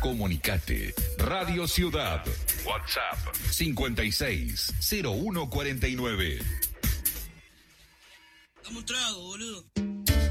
Comunicate. Radio Ciudad. WhatsApp 56 0149. Dame un trago, boludo.